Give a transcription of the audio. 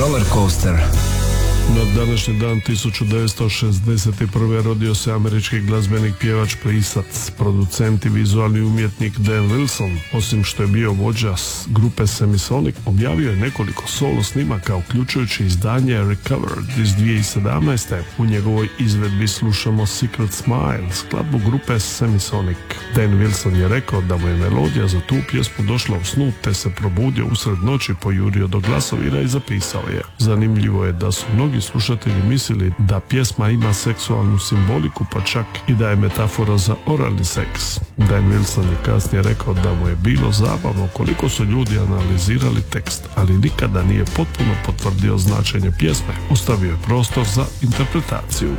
Roller Coaster. Na današnji dan 1961. rodio se američki glazbenik, pjevač, pisac, producent i vizualni umjetnik Dan Wilson. Osim što je bio vođa grupe Semisonic, objavio je nekoliko solo snimaka, uključujući izdanje Recovered iz 2017. U njegovoj izvedbi slušamo Secret Smile, skladbu grupe Semisonic. Dan Wilson je rekao da mu je melodija za tu pjesmu došla u snu, te se probudio usred noći, pojurio do glasovira i zapisao je. Zanimljivo je da su mnogi slušatelji mislili da pjesma ima seksualnu simboliku, pa čak i da je metafora za oralni seks. Dan Wilson je kasnije rekao da mu je bilo zabavno koliko su ljudi analizirali tekst, ali nikada nije potpuno potvrdio značenje pjesme. Ostavio je prostor za interpretaciju.